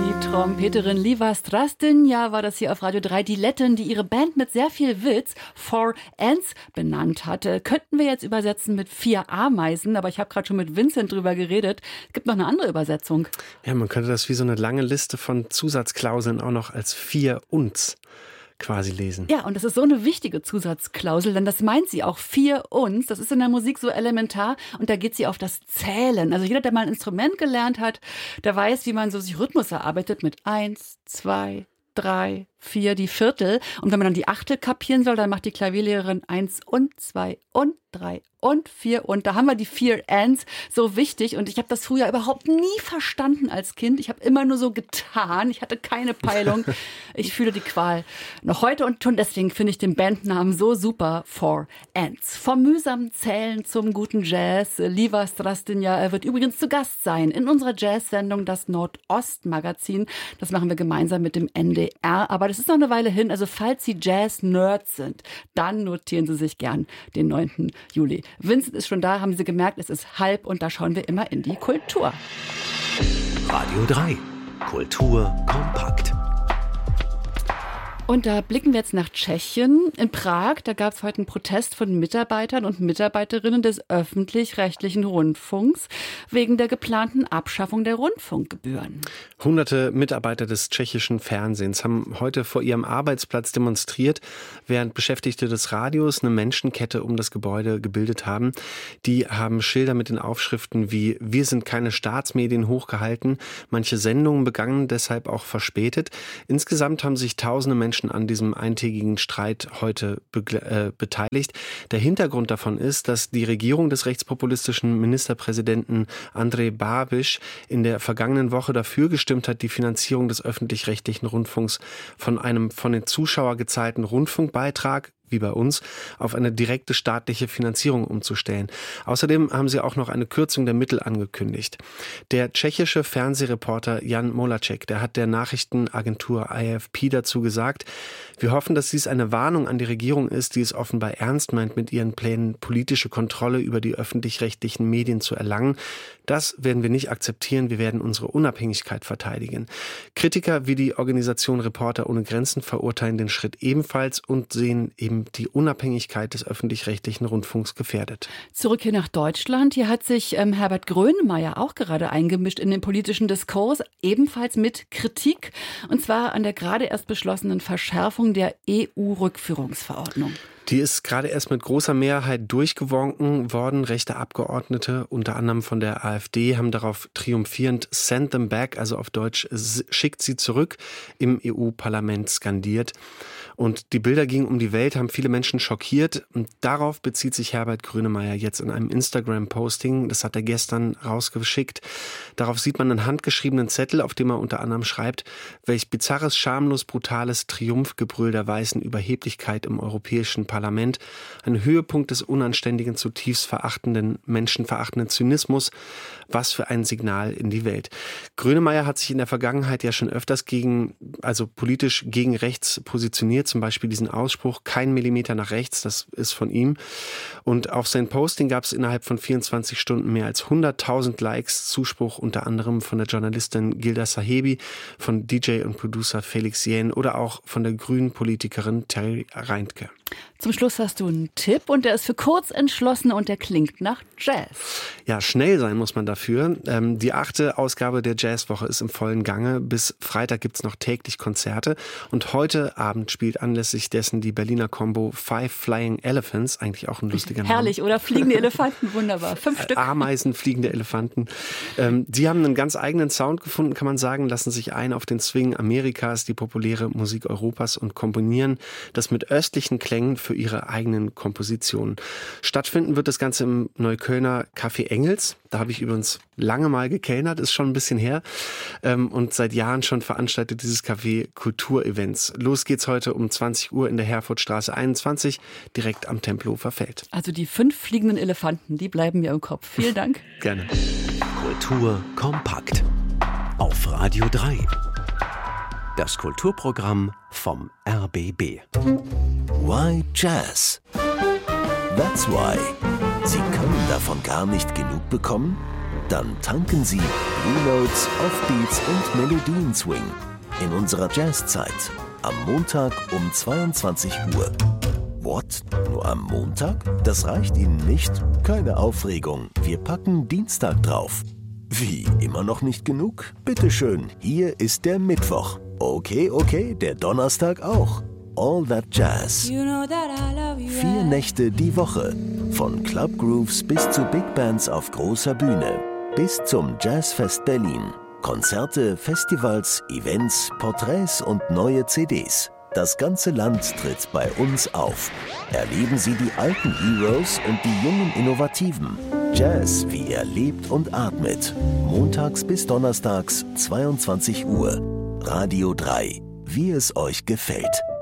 Die Trompeterin Liva Strastinja war das hier auf Radio 3, die Lettin, die ihre Band mit sehr viel Witz Four Ants benannt hatte. Könnten wir jetzt übersetzen mit 4 Ameisen, aber ich habe gerade schon mit Vincent drüber geredet. Es gibt noch eine andere Übersetzung. Ja, man könnte das wie so eine lange Liste von Zusatzklauseln auch noch als 4 uns quasi lesen. Ja, und das ist so eine wichtige Zusatzklausel, denn das meint sie auch, 4 uns. Das ist in der Musik so elementar und da geht sie auf das Zählen. Also jeder, der mal ein Instrument gelernt hat, der weiß, wie man so sich Rhythmus erarbeitet mit 1, 2, 3, 4, die Viertel. Und wenn man dann die Achtel kapieren soll, dann macht die Klavierlehrerin 1 und 2 und 3 und 4 und da haben wir die 4 Ants, so wichtig. Und ich habe das früher überhaupt nie verstanden als Kind. Ich habe immer nur so getan. Ich hatte keine Peilung. Ich fühle die Qual noch heute und schon deswegen finde ich den Bandnamen so super, Four Ants. Vom mühsamen Zählen zum guten Jazz. Liva Strastinja wird übrigens zu Gast sein in unserer Jazz-Sendung Das Nordost-Magazin. Das machen wir gemeinsam mit dem NDR. Aber das ist noch eine Weile hin. Also falls Sie Jazz-Nerds sind, dann notieren Sie sich gern den 9. Juli. Vincent ist schon da, haben Sie gemerkt, es ist halb und da schauen wir immer in die Kultur. Radio 3. Kultur kompakt. Und da blicken wir jetzt nach Tschechien. In Prag, da gab es heute einen Protest von Mitarbeitern und Mitarbeiterinnen des öffentlich-rechtlichen Rundfunks wegen der geplanten Abschaffung der Rundfunkgebühren. Hunderte Mitarbeiter des tschechischen Fernsehens haben heute vor ihrem Arbeitsplatz demonstriert, während Beschäftigte des Radios eine Menschenkette um das Gebäude gebildet haben. Die haben Schilder mit den Aufschriften wie „Wir sind keine Staatsmedien" hochgehalten. Manche Sendungen begannen deshalb auch verspätet. Insgesamt haben sich tausende Menschen an diesem eintägigen Streit heute beteiligt. Der Hintergrund davon ist, dass die Regierung des rechtspopulistischen Ministerpräsidenten Andrej Babiš in der vergangenen Woche dafür gestimmt hat, die Finanzierung des öffentlich-rechtlichen Rundfunks von einem von den Zuschauern gezahlten Rundfunkbeitrag wie bei uns, auf eine direkte staatliche Finanzierung umzustellen. Außerdem haben sie auch noch eine Kürzung der Mittel angekündigt. Der tschechische Fernsehreporter Jan Molacek, der hat der Nachrichtenagentur AFP dazu gesagt, wir hoffen, dass dies eine Warnung an die Regierung ist, die es offenbar ernst meint, mit ihren Plänen politische Kontrolle über die öffentlich-rechtlichen Medien zu erlangen. Das werden wir nicht akzeptieren, wir werden unsere Unabhängigkeit verteidigen. Kritiker wie die Organisation Reporter ohne Grenzen verurteilen den Schritt ebenfalls und sehen eben die Unabhängigkeit des öffentlich-rechtlichen Rundfunks gefährdet. Zurück hier nach Deutschland. Hier hat sich Herbert Grönemeyer auch gerade eingemischt in den politischen Diskurs, ebenfalls mit Kritik, und zwar an der gerade erst beschlossenen Verschärfung der EU-Rückführungsverordnung. Die ist gerade erst mit großer Mehrheit durchgewunken worden. Rechte Abgeordnete, unter anderem von der AfD, haben darauf triumphierend "Send them back", also auf Deutsch "Schickt sie zurück", im EU-Parlament skandiert. Und die Bilder gingen um die Welt, haben viele Menschen schockiert. Und darauf bezieht sich Herbert Grönemeyer jetzt in einem Instagram-Posting. Das hat er gestern rausgeschickt. Darauf sieht man einen handgeschriebenen Zettel, auf dem er unter anderem schreibt, welch bizarres, schamlos, brutales Triumphgebrüll der weißen Überheblichkeit im Europäischen Parlament. Ein Höhepunkt des unanständigen, zutiefst verachtenden, menschenverachtenden Zynismus. Was für ein Signal in die Welt. Grönemeyer hat sich in der Vergangenheit ja schon öfters politisch gegen rechts positioniert. Zum Beispiel diesen Ausspruch, kein Millimeter nach rechts, das ist von ihm. Und auf sein Posting gab es innerhalb von 24 Stunden mehr als 100.000 Likes, Zuspruch unter anderem von der Journalistin Gilda Sahebi, von DJ und Producer Felix Jähn oder auch von der grünen Politikerin Terry Reintke. Zum Schluss hast du einen Tipp und der ist für Kurzentschlossene und der klingt nach Jazz. Ja, schnell sein muss man dafür. Die 8. Ausgabe der Jazzwoche ist im vollen Gange. Bis Freitag gibt's noch täglich Konzerte. Und heute Abend spielt anlässlich dessen die Berliner Combo Five Flying Elephants. Eigentlich auch ein lustiger Name. Herrlich, oder? Fliegende Elefanten, wunderbar. 5 Stück. Ameisen, fliegende Elefanten. Die haben einen ganz eigenen Sound gefunden, kann man sagen, lassen sich ein auf den Swing Amerikas, die populäre Musik Europas und komponieren das mit östlichen Klängen für ihre eigenen Kompositionen. Stattfinden wird das Ganze im Neuköllner Café Engels. Da habe ich übrigens lange mal gekellnert, ist schon ein bisschen her. Und seit Jahren schon veranstaltet dieses Café Kulturevents. Los geht's heute um 20 Uhr in der Herfordstraße 21, direkt am Tempelhofer Feld. Also die 5 fliegenden Elefanten, die bleiben mir im Kopf. Vielen Dank. Gerne. Kultur kompakt. Auf Radio 3. Das Kulturprogramm vom RBB. Why Jazz? That's why. Sie können davon gar nicht genug bekommen? Dann tanken Sie Blue Notes, Offbeats und Melodien-Swing in unserer Jazzzeit am Montag um 22 Uhr. What? Nur am Montag? Das reicht Ihnen nicht? Keine Aufregung, wir packen Dienstag drauf. Wie, immer noch nicht genug? Bitteschön, hier ist der Mittwoch. Okay, der Donnerstag auch. All That Jazz. 4 Nächte die Woche. Von Club Grooves bis zu Big Bands auf großer Bühne. Bis zum Jazzfest Berlin. Konzerte, Festivals, Events, Porträts und neue CDs. Das ganze Land tritt bei uns auf. Erleben Sie die alten Heroes und die jungen Innovativen. Jazz, wie er lebt und atmet. Montags bis donnerstags, 22 Uhr. Radio 3. Wie es euch gefällt.